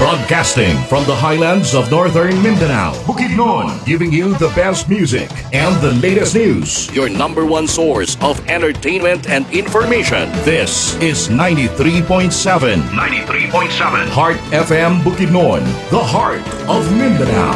Broadcasting from the highlands of northern Mindanao, Bukidnon, giving you the best music and the latest news. Your number one source of entertainment and information. This is 93.7. 93.7. Heart FM Bukidnon, the heart of Mindanao.